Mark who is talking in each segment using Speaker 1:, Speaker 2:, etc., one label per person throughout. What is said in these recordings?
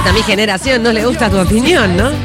Speaker 1: a mi generación no le gusta tu opinión, ¿no?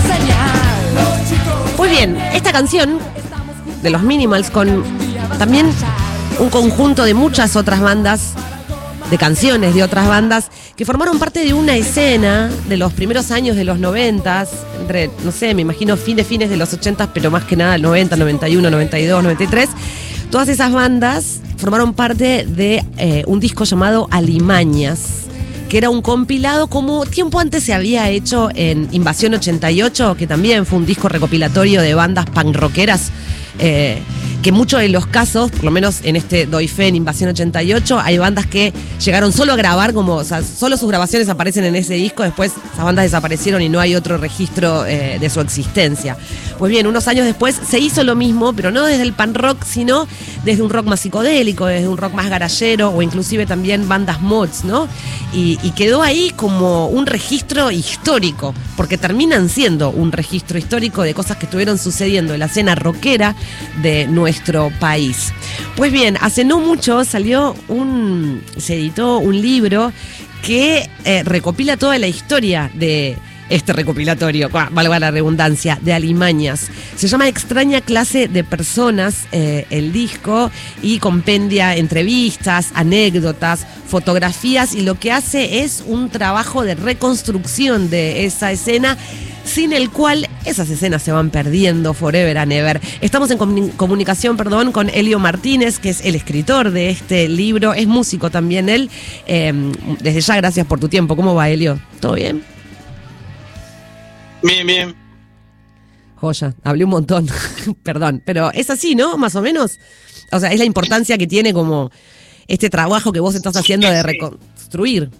Speaker 1: Pues bien, esta canción de los Minimals con también un conjunto de muchas otras bandas, de canciones de otras bandas que formaron parte de una escena de los primeros años de los 90, entre, no sé, me imagino fines de los 80, pero más que nada el 90, 91, 92, 93. Todas esas bandas formaron parte de un disco llamado Alimañas, que era un compilado como tiempo antes se había hecho en Invasión 88, que también fue un disco recopilatorio de bandas punk rockeras, que muchos de los casos, por lo menos en este doy fe en Invasión 88, hay bandas que llegaron solo a grabar, como, o sea, solo sus grabaciones aparecen en ese disco, después esas bandas desaparecieron y no hay otro registro de su existencia. Pues bien, unos años después se hizo lo mismo, pero no desde el punk rock, sino desde un rock más psicodélico, desde un rock más garallero, o inclusive también bandas mods, ¿no? Y quedó ahí como un registro histórico, porque terminan siendo un registro histórico de cosas que estuvieron sucediendo en la escena rockera de nuestro país. Pues bien, hace no mucho se editó un libro que recopila toda la historia de este recopilatorio, valga la redundancia, de Alimañas. Se llama Extraña clase de personas, el disco, y compendia entrevistas, anécdotas, fotografías, y lo que hace es un trabajo de reconstrucción de esa escena, sin el cual esas escenas se van perdiendo forever and ever. Estamos en comunicación, con Elio Martínez, que es el escritor de este libro, es músico también él. Desde ya, gracias por tu tiempo. ¿Cómo va, Elio? ¿Todo bien?
Speaker 2: Bien, bien.
Speaker 1: Joya, hablé un montón, perdón, pero es así, ¿no? Más o menos. O sea, es la importancia que tiene como este trabajo que vos estás haciendo de reconstruir.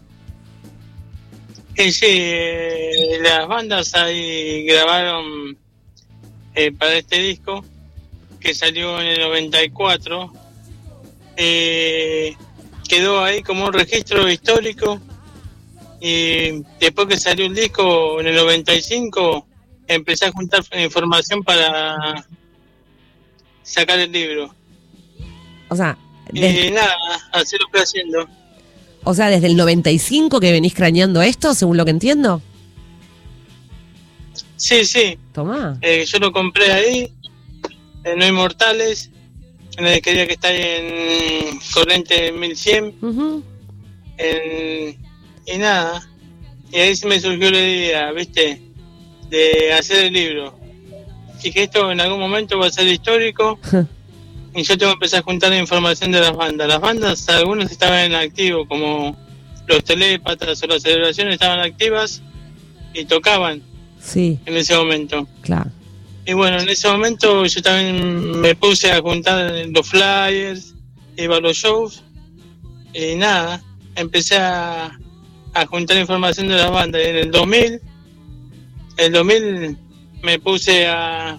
Speaker 2: Sí, las bandas ahí grabaron para este disco, que salió en el 94. Quedó ahí como un registro histórico. Y después que salió el disco en el 95, empecé a juntar información para sacar el libro.
Speaker 1: O sea,
Speaker 2: nada, así lo estoy haciendo.
Speaker 1: O sea, desde el 95 que venís craneando esto, según lo que entiendo.
Speaker 2: Sí.
Speaker 1: Tomá.
Speaker 2: Yo lo compré ahí, en No Inmortales, en el quería que está en Corriente 1100.
Speaker 1: Uh-huh.
Speaker 2: Y nada, y ahí se me surgió la idea, ¿viste? De hacer el libro. Y que esto en algún momento va a ser histórico. Y yo tengo que empezar a juntar la información de las bandas. Las bandas, algunas estaban en activo, como los Telépatas o las Celebraciones estaban activas y tocaban.
Speaker 1: Sí.
Speaker 2: En ese momento.
Speaker 1: Claro.
Speaker 2: Y bueno, en ese momento yo también me puse a juntar los flyers, iba a los shows, y nada, empecé a juntar información de las bandas. En el 2000 me puse a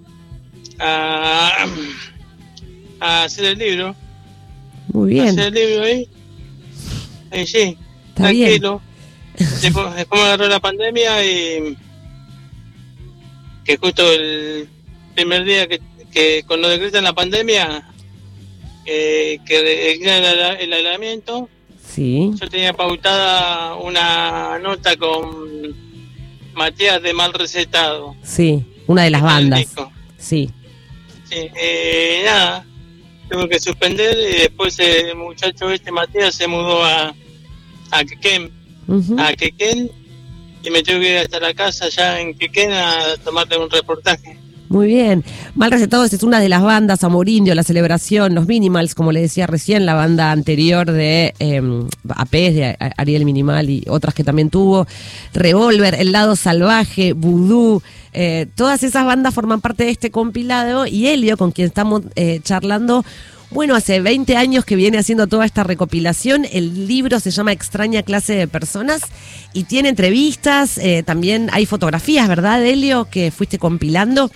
Speaker 2: hacer el libro.
Speaker 1: Muy bien.
Speaker 2: Hacer el libro ahí. Y sí,
Speaker 1: está
Speaker 2: tranquilo.
Speaker 1: Bien.
Speaker 2: Después me agarró la pandemia y que justo el primer día que cuando decretan la pandemia, que el aislamiento.
Speaker 1: Sí.
Speaker 2: Yo tenía pautada una nota con Matías de Mal Recetado.
Speaker 1: Sí, una de las bandas. Sí.
Speaker 2: Sí, nada, tuve que suspender y después el muchacho Matías se mudó a Quequén,
Speaker 1: Uh-huh.
Speaker 2: a Quequén, y me tuve que ir hasta la casa allá en Quequén a tomarle un reportaje.
Speaker 1: Muy bien. Mal Recetados es una de las bandas, Amor Indio, La Celebración, Los Minimals, como le decía recién, la banda anterior de APES, de Ariel Minimal y otras que también tuvo, Revolver, El Lado Salvaje, Vudú, todas esas bandas forman parte de este compilado, y Elio, con quien estamos charlando, bueno, hace 20 años que viene haciendo toda esta recopilación. El libro se llama Extraña clase de personas y tiene entrevistas, también hay fotografías, ¿verdad, Elio, que fuiste compilando?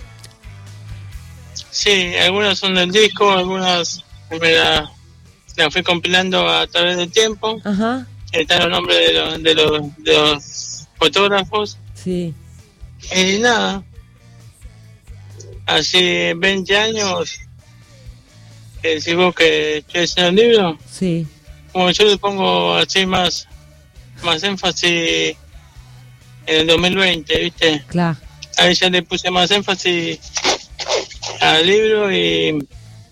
Speaker 2: Sí, algunas son del disco, algunas la fui compilando a través del tiempo.
Speaker 1: Ajá.
Speaker 2: Están los nombres de los fotógrafos.
Speaker 1: Sí.
Speaker 2: Y nada, hace 20 años, si vos que estoy haciendo el libro,
Speaker 1: Sí.
Speaker 2: como yo le pongo así más énfasis en el 2020, ¿viste?
Speaker 1: Claro.
Speaker 2: Ahí ya le puse más énfasis al libro y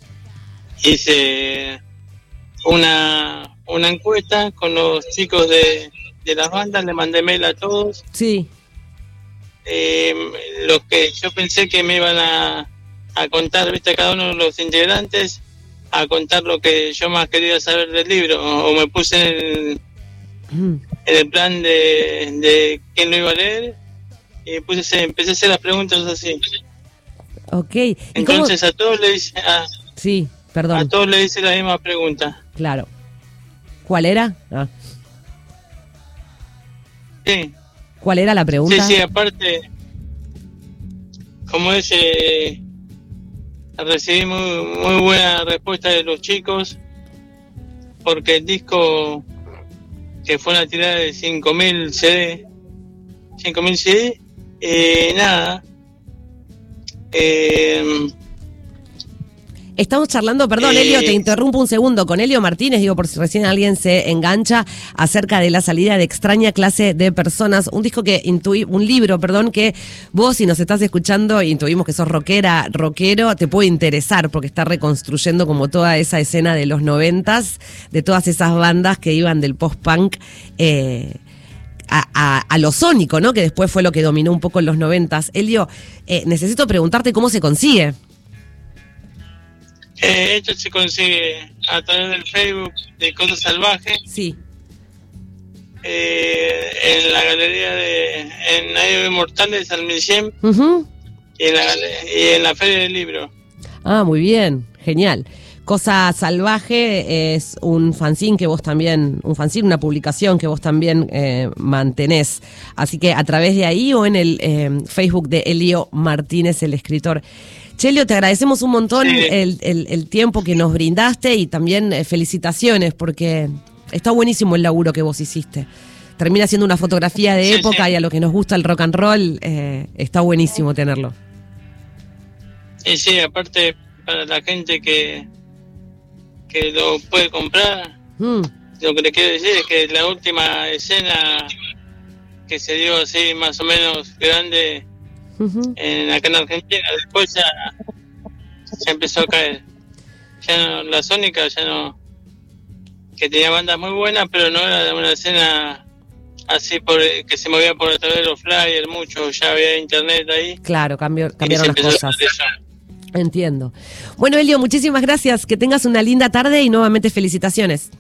Speaker 2: hice una encuesta con los chicos de las bandas, le mandé mail a todos.
Speaker 1: Sí.
Speaker 2: Los que yo pensé que me iban a contar, ¿viste? Cada uno de los integrantes, a contar lo que yo más quería saber del libro, o me puse en el plan de quién lo iba a leer, y empecé a hacer las preguntas así.
Speaker 1: Ok.
Speaker 2: Entonces a todos le hice
Speaker 1: sí, perdón.
Speaker 2: A todos le hice la misma pregunta.
Speaker 1: Claro. ¿Cuál era?
Speaker 2: Sí.
Speaker 1: ¿Cuál era la pregunta?
Speaker 2: Sí, aparte, como ese, recibí muy buena respuesta de los chicos, porque el disco, que fue una tirada de 5.000 CD, nada.
Speaker 1: Estamos charlando, perdón, Elio, te interrumpo un segundo, con Elio Martínez, digo, por si recién alguien se engancha, acerca de la salida de Extraña Clase de Personas, un libro, que vos, si nos estás escuchando, intuimos que sos rockero, te puede interesar, porque está reconstruyendo como toda esa escena de los 90s, de todas esas bandas que iban del post-punk a lo sónico, ¿no? Que después fue lo que dominó un poco en los 90s. Elio, necesito preguntarte cómo se consigue.
Speaker 2: Esto se consigue a través del Facebook de Cosas Salvajes.
Speaker 1: Sí.
Speaker 2: En la galería en Aire Inmortales de San Miguel. Y en la Feria del Libro. Ah,
Speaker 1: muy bien, genial. Cosa Salvaje es un fanzine que vos también, una publicación que vos también mantenés. Así que a través de ahí o en el Facebook de Elio Martínez, el escritor. Chelio, te agradecemos un montón el tiempo que nos brindaste y también felicitaciones, porque está buenísimo el laburo que vos hiciste. Termina siendo una fotografía de época y a lo que nos gusta el rock and roll, está buenísimo tenerlo.
Speaker 2: Sí, aparte para la gente que lo puede comprar, lo que le quiero decir es que la última escena que se dio así más o menos grande acá en Argentina, después ya empezó a caer. Ya no, la Sónica ya no, que tenía bandas muy buenas, pero no era una escena así que se movía por a través de los flyers mucho, ya había internet ahí.
Speaker 1: Claro, cambiaron las cosas. Entiendo. Bueno, Elio, muchísimas gracias, que tengas una linda tarde y nuevamente felicitaciones.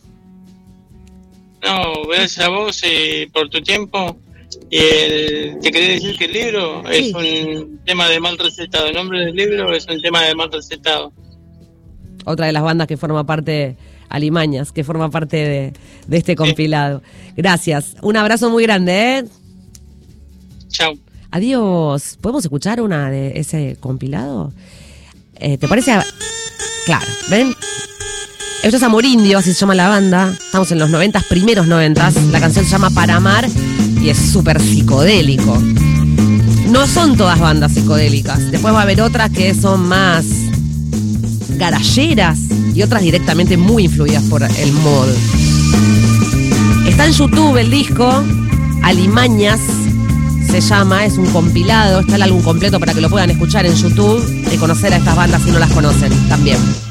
Speaker 2: No, gracias a vos por tu tiempo. Y te quería decir que el libro es un tema de mal recetado. El nombre del libro es un tema de mal recetado. Otra de las bandas que forma parte, Alimañas, que forma parte de este compilado. Gracias. Un abrazo muy grande, Chao. Adiós. ¿Podemos escuchar una de ese compilado? ¿Te parece? Claro, ¿ven? Esto es Amor Indio, así se llama la banda. Estamos en los 90s, primeros 90s. La canción se llama Para Amar y es súper psicodélico. No son todas bandas psicodélicas. Después va a haber otras que son más garayeras y otras directamente muy influidas por el mod. Está en YouTube el disco, Alimañas se llama, es un compilado. Está el álbum completo para que lo puedan escuchar en YouTube y conocer a estas bandas si no las conocen también.